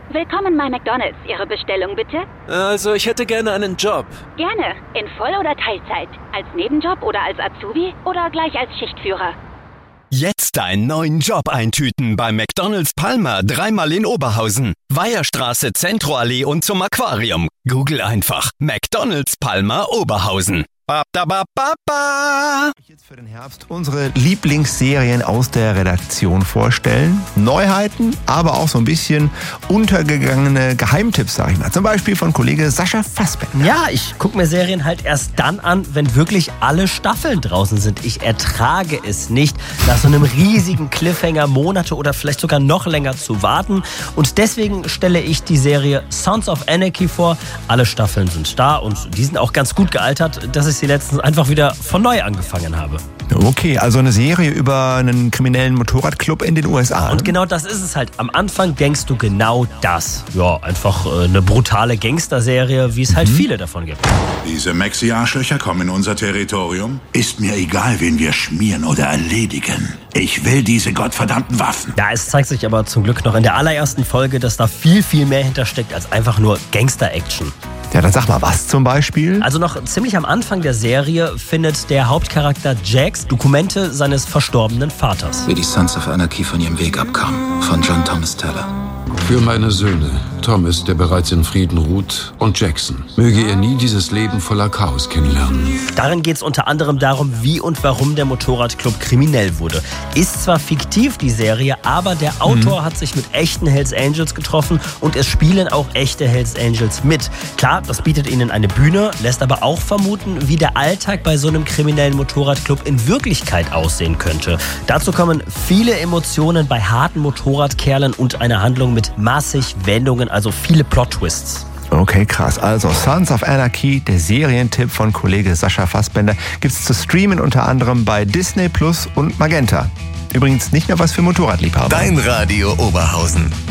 Willkommen bei McDonald's. Ihre Bestellung bitte? Also, ich hätte gerne einen Job. Gerne. In Voll- oder Teilzeit. Als Nebenjob oder als Azubi oder gleich als Schichtführer. Jetzt einen neuen Job eintüten bei McDonald's Palmer, 3-mal in Oberhausen. Weiherstraße, Zentroallee und zum Aquarium. Google einfach McDonald's Palmer Oberhausen. Jetzt für den Herbst unsere Lieblingsserien aus der Redaktion vorstellen. Neuheiten, aber auch so ein bisschen untergegangene Geheimtipps, sag ich mal. Zum Beispiel von Kollege Sascha Fassbender. Ja, ich gucke mir Serien halt erst dann an, wenn wirklich alle Staffeln draußen sind. Ich ertrage es nicht, nach so einem riesigen Cliffhanger Monate oder vielleicht sogar noch länger zu warten. Und deswegen stelle ich die Serie Sons of Anarchy vor. Alle Staffeln sind da und die sind auch ganz gut gealtert, dass ich sie letztens einfach wieder von neu angefangen habe. Okay, also eine Serie über einen kriminellen Motorradclub in den USA. Und genau das ist es halt. Am Anfang denkst du genau das. Ja, einfach eine brutale Gangsterserie, wie es halt viele davon gibt. Diese Maxi-Arschlöcher kommen in unser Territorium. Ist mir egal, wen wir schmieren oder erledigen. Ich will diese gottverdammten Waffen. Ja, es zeigt sich aber zum Glück noch in der allerersten Folge, dass da viel, viel mehr hintersteckt als einfach nur Gangster-Action. Ja, dann sag mal, was zum Beispiel? Also noch ziemlich am Anfang der Serie findet der Hauptcharakter Jax Dokumente seines verstorbenen Vaters. Wie die Sons of Anarchy von ihrem Weg abkamen. Von John Thomas Teller. Für meine Söhne, Thomas, der bereits in Frieden ruht, und Jackson. Möge er nie dieses Leben voller Chaos kennenlernen. Darin geht es unter anderem darum, wie und warum der Motorradclub kriminell wurde. Ist zwar fiktiv, die Serie, aber der Autor hat sich mit echten Hells Angels getroffen und es spielen auch echte Hells Angels mit. Klar, das bietet ihnen eine Bühne, lässt aber auch vermuten, wie der Alltag bei so einem kriminellen Motorradclub in Wirklichkeit aussehen könnte. Dazu kommen viele Emotionen bei harten Motorradkerlen und eine Handlung mit massig Wendungen, also viele Plot-Twists. Okay, krass. Also Sons of Anarchy, der Serientipp von Kollege Sascha Fassbender, gibt's zu streamen unter anderem bei Disney Plus und Magenta. Übrigens nicht nur was für Motorradliebhaber. Dein Radio Oberhausen.